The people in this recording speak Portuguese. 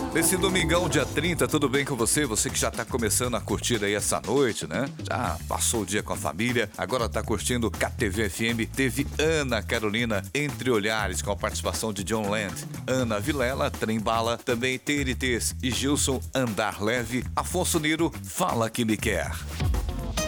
Nesse domingão, dia 30, tudo bem com você? Você que já tá começando a curtir aí essa noite, né? Já passou o dia com a família, agora tá curtindo KTV FM. Teve Ana Carolina, Entre Olhares, com a participação de John Land. Ana Vilela, Trembala, também TNTs e Gilson, Andar Leve. Afonso Niro, Fala Que Me Quer.